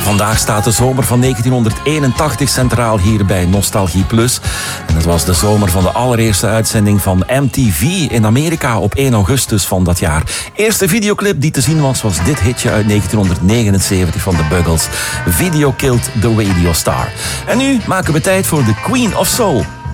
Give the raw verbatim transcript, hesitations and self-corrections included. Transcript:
Vandaag staat de zomer van negentienhonderdeenentachtig centraal hier bij Nostalgie Plus. En het was de zomer van de allereerste uitzending van M T V in Amerika op één augustus van dat jaar. Eerste videoclip die te zien was, was dit hitje uit negentienhonderdnegenenzeventig van de Buggles. Video Killed the Radio Star. En nu maken we tijd voor de Queen of Soul.